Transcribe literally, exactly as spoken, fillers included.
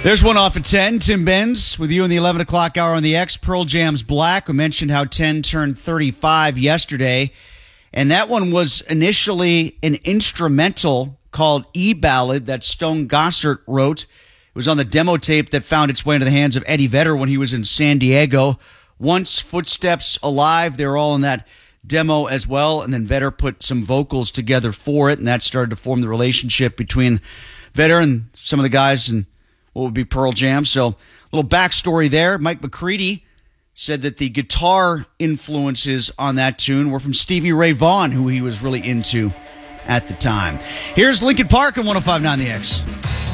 There's one off at ten. Tim Benz with you in the eleven o'clock hour on the X. Pearl Jam's Black. We mentioned how ten turned thirty-five yesterday. And that one was initially an instrumental called E-Ballad that Stone Gossard wrote. It was on the demo tape that found its way into the hands of Eddie Vedder when he was in San Diego. Once, Footsteps, Alive, they were all in that demo as well. And then Vedder put some vocals together for it, and that started to form the relationship between Vedder and some of the guys in what would be Pearl Jam. So a little backstory there. Mike McCready said that the guitar influences on that tune were from Stevie Ray Vaughan, who he was really into at the time. Here's Linkin Park on one oh five point nine The X.